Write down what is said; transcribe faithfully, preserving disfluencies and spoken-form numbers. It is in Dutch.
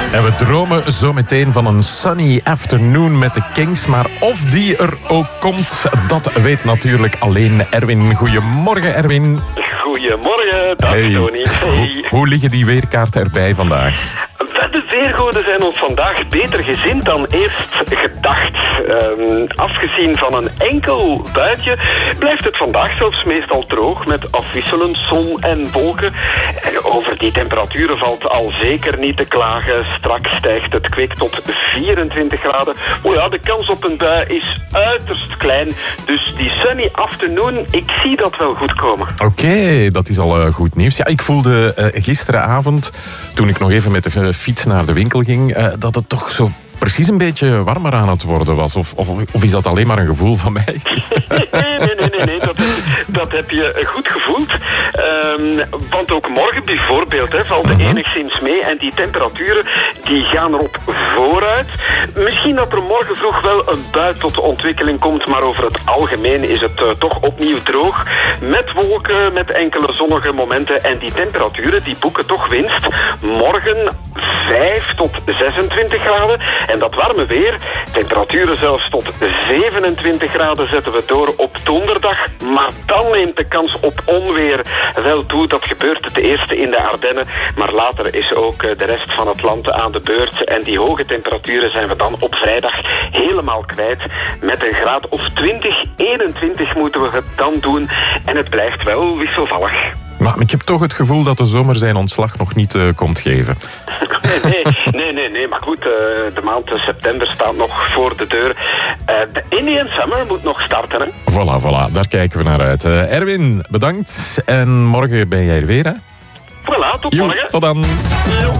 En we dromen zo meteen van een sunny afternoon met de Kings. Maar of die er ook komt, dat weet natuurlijk alleen Erwin. Goedemorgen, Erwin. Goedemorgen, dag hey. Tony. Hey. Hoe, hoe liggen die weerkaarten erbij vandaag? De weergoden zijn ons vandaag beter gezind dan eerst gedacht. Um, afgezien van een enkel buitje blijft het vandaag zelfs meestal droog met afwisselend zon en wolken. En over die temperaturen valt al zeker niet te klagen. Straks stijgt het kwik tot vierentwintig graden. Oh ja, de kans op een bui is uiterst klein. Dus die sunny afternoon, ik zie dat wel goed komen. Oké, okay, dat is al uh, goed nieuws. Ja, ik voelde uh, gisteravond, toen ik nog even met de fiets naar de winkel ging, uh, dat het toch zo precies een beetje warmer aan het worden was. Of, of, of is dat alleen maar een gevoel van mij? Nee, nee, nee, nee, nee. Dat, dat heb je goed gevoeld. Um, want ook morgen bijvoorbeeld hè, valt er enigszins mee. En die temperaturen die gaan erop vooruit. Misschien dat er morgen vroeg wel een bui tot de ontwikkeling komt. Maar over het algemeen is het uh, toch opnieuw droog. Met wolken, met enkele zonnige momenten. En die temperaturen die boeken toch winst. Morgen vijf tot zesentwintig graden. En dat warme weer, temperaturen zelfs tot zevenentwintig graden zetten we door op donderdag. Maar dan neemt de kans op onweer wel toe. Dat gebeurt het eerste in de Ardennen. Maar later is ook de rest van het land aan de beurt. En die hoge temperaturen zijn we dan op vrijdag helemaal kwijt. Met een graad of twintig, eenentwintig moeten we het dan doen. En het blijft wel wisselvallig. Maar ik heb toch het gevoel dat de zomer zijn ontslag nog niet uh, komt geven. nee, nee, nee, nee, maar goed, uh, de maand september staat nog voor de deur. Uh, de Indian Summer moet nog starten, hè? Voilà, voilà, daar kijken we naar uit. Uh, Erwin, bedankt. En morgen ben jij er weer, hè? Voilà, tot Jo, morgen. Tot dan. Jo.